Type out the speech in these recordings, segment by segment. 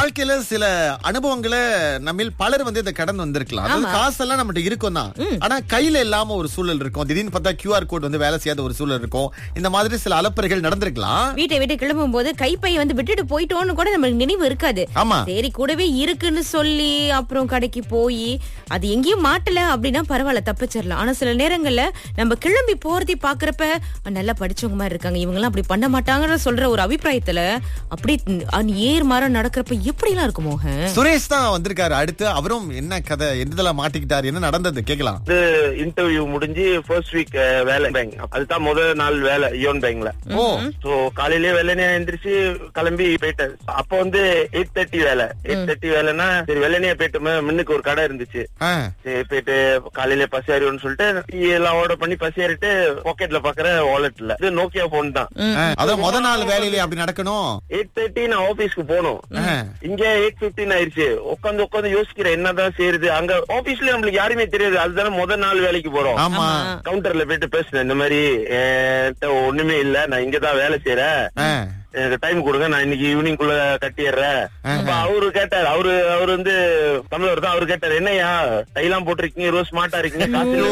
வாழ்க்கையில சில அனுபவங்களை நம்மில் பலர் வந்து இதை கடந்து வந்திருக்கலாம். அதாவது காசெல்லாம் நம்மகிட்ட இருக்கும் தான், ஆனா கையில இல்லாம ஒரு சூழல் இருக்கும். திடீர்னு பார்த்தா QR கோட் வந்து வேலை செய்யாத ஒரு சூழல் இருக்கும். இந்த மாதிரி சில அலப்பறைகள் நடந்திருக்கலாம். வீட்டை விட்டு கிளம்பும் போது கைப்பை வந்து விட்டுட்டு போயிட்டோன்னு கூட நமக்கு நினைவு இருக்காது. ஆமா, சரி கூடவே இருக்குன்னு சொல்லி அப்புறம் கடைக்கு போய் அது எங்கேயும் மாட்டல அப்படின்னா பரவாயில்ல, தப்பிச்சிடலாம். ஆனா சில நேரங்கள்ல நம்ம கிளம்பி போறதை பாக்குறப்ப நல்லா படிச்சவங்க மாதிரி இருக்காங்க, இவங்க எல்லாம் அப்படி பண்ண மாட்டாங்கன்னு சொல்ற ஒரு அபிப்பிராயத்துல அப்படி ஏர் மாற நடக்கிறப்ப எப்படி எல்லாம் இருக்குமோ. சுரேஷ் தான் வந்திருக்காரு அடுத்து. அவரும் என்ன கதை, எந்தெல்லாம் மாட்டிக்கிட்டாரு, என்ன நடந்தது கேட்கலாம். இன்டர்வியூ முடிஞ்சு ஃபர்ஸ்ட் வீக் வேலை பேங்க், அதுதான் முதல் நாள் வேலை யோன் பேங்க்ல. சோ காலையிலேயே வெள்ளனே எந்திரிச்சு கிளம்பி போயிட்டேன். அப்ப வந்து 8:30 வேலை. 8:30 வேலைன்னா சரி வெள்ளனே போயிட்டு முன்னுக்கு ஒரு கடை இருந்துச்சு. சரி போயிட்டு காலையில பசி அறிவுன்னு சொல்லிட்டு எல்லாம் ஆர்டர் பண்ணி பசி ஏறிட்டு பாக்கெட்ல பாக்குற வாலெட்ல இது நோக்கியா போன் தான். அதான் முதல் நாள் வேலையிலே அப்படி நடக்கணும். 8:30 நான் ஆபீஸ்க்கு போனோம். இங்க 8:15 ஆயிருச்சு. உட்காந்து யோசிக்கிறேன் என்னதான் செய்யுது. அங்க ஆபீஸ்ல நம்மளுக்கு யாருமே தெரியாது, அதுதானே முதல் நாள் வேலைக்கு போறோம். கவுண்டர்ல போயிட்டு பேசுனேன், இந்த மாதிரி ஒண்ணுமே இல்ல, நான் இங்கதான் வேலை செய்யறேன், எனக்கு டைம் கொடுங்க, நான் இன்னைக்கு ஈவினிங் குள்ள கட்டிடுறேன். அப்ப அவரு கேட்டாரு, அவரு வந்து தமிழர் தான். அவரு கேட்டாரு, என்னையா டைலாம் போட்டிருக்கீங்க, ரோஸ் ஸ்மார்ட்டா இருக்கீங்க, காசு.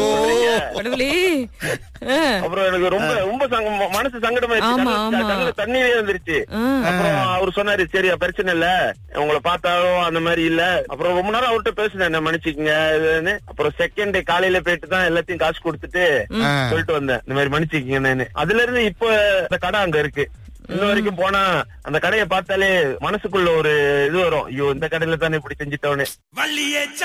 அப்புறம் எனக்கு ரொம்ப ரொம்ப மனசு சங்கடமாயிருச்சு, தண்ணீரே வந்துருச்சு. அப்புறம் அவரு சொன்னாரு, சரி பிரச்சனை இல்ல, உங்களை பார்த்தாலும் அந்த மாதிரி இல்ல. அப்புறம் ரொம்ப நேரம் அவர்கிட்ட பேசினேன், மன்னிச்சுக்கீங்க. அப்புறம் செகண்ட் டே காலையில போயிட்டு தான் எல்லாத்தையும் காசு கொடுத்துட்டு சொல்லிட்டு வந்தேன், இந்த மாதிரி மன்னிச்சுக்கீங்கன்னு. அதுல இருந்து இப்ப இந்த கடை அங்க இருக்கு. இன்ன வரைக்கும் போனா அந்த கடையை பார்த்தாலே மனசுக்குள்ள ஒரு இது வரும், ஐயோ இந்த கடையில தானே இப்படி செஞ்சுட்டோன்னு.